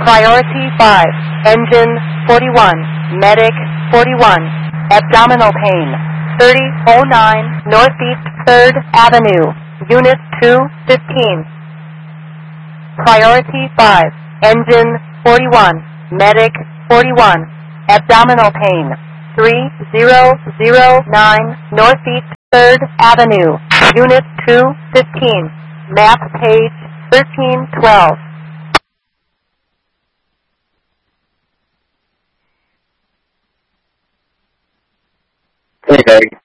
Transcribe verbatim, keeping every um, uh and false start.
Priority five, engine forty-one, medic forty-one, abdominal pain, thirty oh nine Northeast third Avenue, Unit two fifteen. Priority five, engine forty-one, medic forty-one, abdominal pain, three thousand nine Northeast third Avenue, Unit two fifteen, map page thirteen twelve. Hey, Greg.